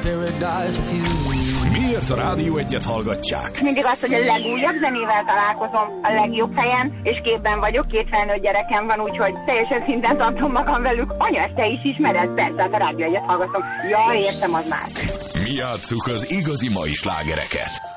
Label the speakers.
Speaker 1: paradise with you.
Speaker 2: Miért a Rádió Egyet hallgatják?
Speaker 3: Mindig az, hogy a legújabb zenével találkozom a legjobb helyen, és képben vagyok, 2 felnőtt gyerekem van, úgyhogy teljesen szinten tartom magam velük. Anya, ezt te is ismered? Persze, hát a Rádió Egyet hallgatom. Ja, értem, az más.
Speaker 2: Mi játsszuk az igazi mai slágereket.